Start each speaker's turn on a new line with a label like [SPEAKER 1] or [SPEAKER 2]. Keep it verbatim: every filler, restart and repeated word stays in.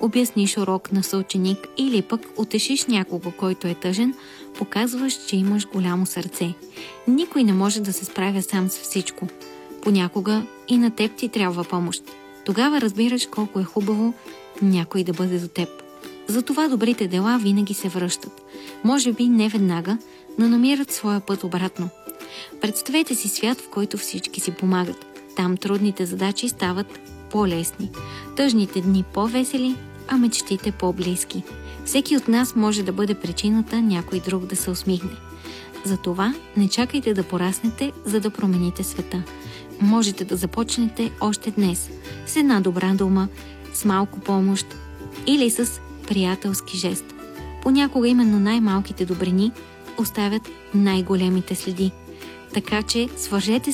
[SPEAKER 1] обясниш урок на съученик или пък утешиш някого, който е тъжен, показваш, че имаш голямо сърце. Никой не може да се справя сам с всичко. Понякога и на теб ти трябва помощ. Тогава разбираш колко е хубаво някой да бъде до теб. Затова добрите дела винаги се връщат. Може би не веднага, но намират своя път обратно. Представете си свят, в който всички си помагат. Там трудните задачи стават по-лесни, тъжните дни по-весели, а мечтите по-близки. Всеки от нас може да бъде причината някой друг да се усмихне. Затова не чакайте да пораснете, за да промените света. Можете да започнете още днес, с една добра дума, с малко помощ или с приятелски жест. Понякога именно най-малките добрини оставят най-големите следи. Така че свържете